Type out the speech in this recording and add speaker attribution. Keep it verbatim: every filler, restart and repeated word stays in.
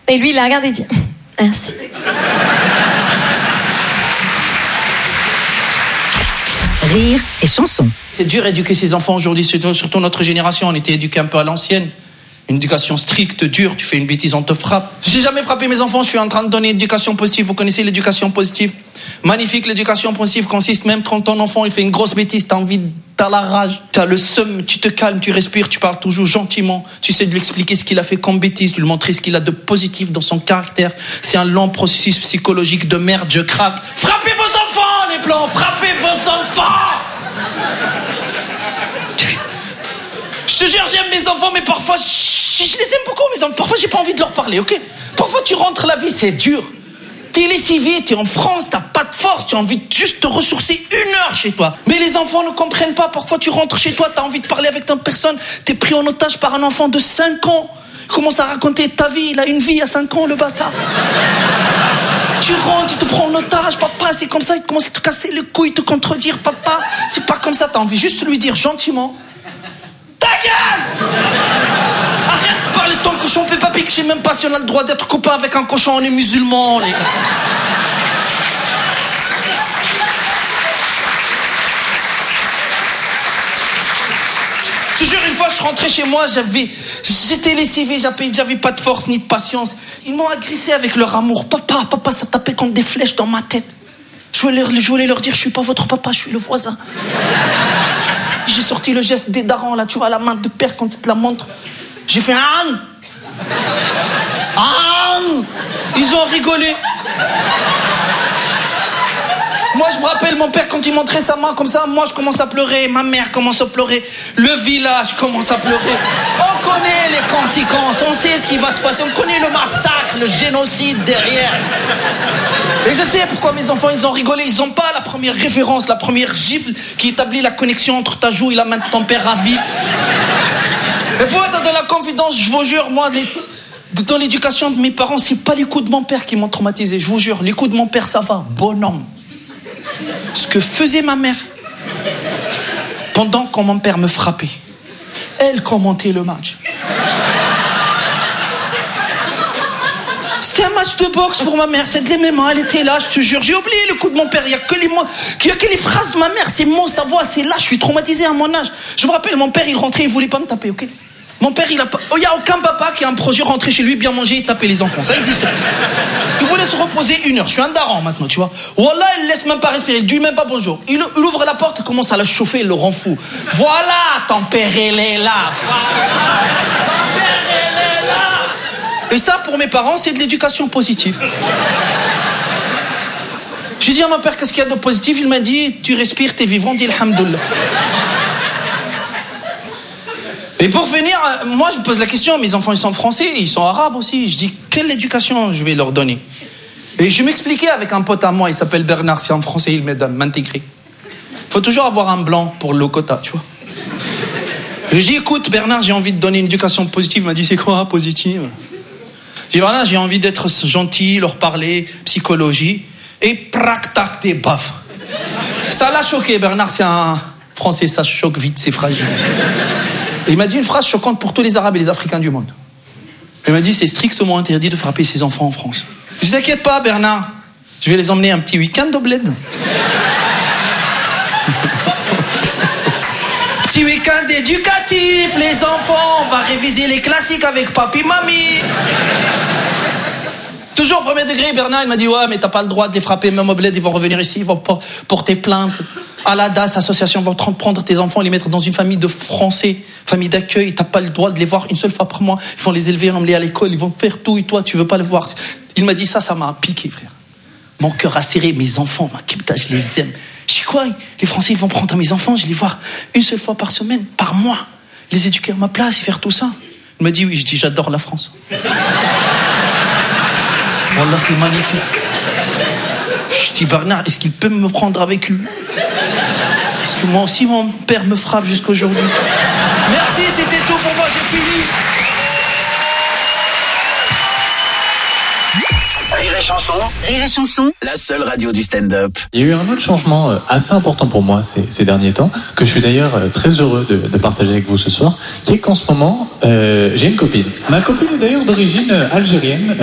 Speaker 1: Et lui, il la regarde et dit « Merci ».
Speaker 2: Rire et chanson.
Speaker 3: C'est dur d'éduquer ses enfants aujourd'hui, surtout notre génération. On était éduqués un peu à l'ancienne. Une éducation stricte, dure. Tu fais une bêtise, on te frappe. J'ai jamais frappé mes enfants. Je suis en train de donner l'éducation positive. Vous connaissez l'éducation positive? Magnifique. L'éducation positive consiste même quand ton enfant il fait une grosse bêtise, t'as envie, t'as la rage, t'as le seum, tu te calmes, tu respires, tu parles toujours gentiment. Tu sais de lui expliquer ce qu'il a fait comme bêtise, de lui montrer ce qu'il a de positif dans son caractère. C'est un long processus psychologique de merde. Je craque. Frappez vos enfants, les blancs. Frappez vos enfants. Je te jure, j'aime mes enfants, mais parfois, je, je les aime beaucoup, mes enfants. Parfois, j'ai pas envie de leur parler, ok? Parfois, tu rentres, la vie, c'est dur. T'es lessivé, t'es en France, t'as pas de force, tu as envie de juste te ressourcer une heure chez toi. Mais les enfants ne comprennent pas. Parfois, tu rentres chez toi, t'as envie de parler avec une personne, t'es pris en otage par un enfant de cinq ans. Il commence à raconter ta vie, il a une vie à cinq ans, le bâtard. Tu rentres, il te prend en otage, papa, c'est comme ça, il commence à te casser les couilles, te contredire, papa. C'est pas comme ça, t'as envie juste de lui dire gentiment. Ta gueule! Arrête de parler de ton cochon, Peppa Pig, je sais même pas si on a le droit d'être copain avec un cochon, on est musulmans, les gars. Je te jure, une fois, je rentrais chez moi, j'avais, j'étais lessivé, j'avais, j'avais pas de force ni de patience. Ils m'ont agressé avec leur amour. Papa, papa, ça tapait comme des flèches dans ma tête. Je voulais leur, je voulais leur dire, je suis pas votre papa, je suis le voisin. J'ai sorti le geste des darons, là, tu vois, la main de père quand il te la montre. J'ai fait un. Un. Ils ont rigolé. Moi, je me rappelle, mon père, quand il montrait sa main comme ça, moi, je commence à pleurer. Ma mère commence à pleurer. Le village commence à pleurer. On connaît les conséquences. On sait ce qui va se passer. On connaît le massacre, le génocide derrière. Et je sais pourquoi mes enfants, ils ont rigolé. Ils n'ont pas la première référence, la première gifle qui établit la connexion entre ta joue et la main de ton père à vie. Et pour être dans la confidence, je vous jure, moi, les... dans l'éducation de mes parents, c'est pas les coups de mon père qui m'ont traumatisé. Je vous jure, les coups de mon père, ça va. Bonhomme. Ce que faisait ma mère pendant que mon père me frappait, elle commentait le match. C'était un match de boxe pour ma mère, c'est de les mains, elle était là, je te jure. J'ai oublié le coup de mon père, il n'y a que les mots, il y a que les phrases de ma mère, ses mots, sa voix, c'est là, je suis traumatisé à mon âge. Je me rappelle, mon père, il rentrait, il voulait pas me taper, ok? Mon père, il a pas... oh, il n'y a aucun papa qui a un projet rentrer chez lui, bien manger et taper les enfants. Ça existe pas. Il voulait se reposer une heure. Je suis un daron maintenant, tu vois. Wallah, il laisse même pas respirer. Il dit même pas bonjour. Il, il ouvre la porte, il commence à la chauffer, il le rend fou. Voilà, ton père, il est là. Voilà, ton père, il est là. Et ça, pour mes parents, c'est de l'éducation positive. J'ai dit à mon père, qu'est-ce qu'il y a de positif? Il m'a dit, tu respires, t'es vivant, dis alhamdoulilah. Et pour finir, moi je me pose la question, mes enfants ils sont français, ils sont arabes aussi. Je dis, quelle éducation je vais leur donner? Et je m'expliquais avec un pote à moi, il s'appelle Bernard, c'est en français, il m'aide à m'intégrer. Il faut toujours avoir un blanc pour le quota, tu vois. Je dis, écoute Bernard, j'ai envie de donner une éducation positive. Il m'a dit, c'est quoi positive? J'ai dit, voilà, j'ai envie d'être gentil, leur parler, psychologie. Et prac tac des baffes. Ça l'a choqué, Bernard, c'est un français, ça choque vite, c'est fragile. Et il m'a dit une phrase choquante pour tous les Arabes et les Africains du monde. Il m'a dit, c'est strictement interdit de frapper ses enfants en France. Je dis, t'inquiète pas, Bernard. Je vais les emmener un petit week-end au bled. Petit week-end éducatif, les enfants. On va réviser les classiques avec papi, mamie. Toujours au premier degré, Bernard, il m'a dit, ouais, mais t'as pas le droit de les frapper, même au bled, ils vont revenir ici, ils vont porter plainte. À la D A S, association, va prendre tes enfants et les mettre dans une famille de Français, famille d'accueil. T'as pas le droit de les voir une seule fois par mois. Ils vont les élever, emmener à l'école, ils vont faire tout et toi, tu veux pas les voir. Il m'a dit ça, ça m'a piqué, frère. Mon cœur a serré, mes enfants, ma putain, je les aime. Je dis quoi? Les Français, ils vont prendre mes enfants, je les voir une seule fois par semaine, par mois. Les éduquer à ma place et faire tout ça. Il m'a dit oui, je dis j'adore la France. Wallah, c'est magnifique. Je dis Bernard, est-ce qu'il peut me prendre avec lui? Parce que moi aussi, mon père me frappe jusqu'aujourd'hui. Merci, c'était tout pour moi, j'ai fini.
Speaker 2: Rire et chanson. Rire et chanson. La seule radio du stand-up.
Speaker 4: Il y a eu un autre changement assez important pour moi ces, ces derniers temps, que je suis d'ailleurs très heureux de, de partager avec vous ce soir, qui est qu'en ce moment, euh, j'ai une copine. Ma copine est d'ailleurs d'origine algérienne.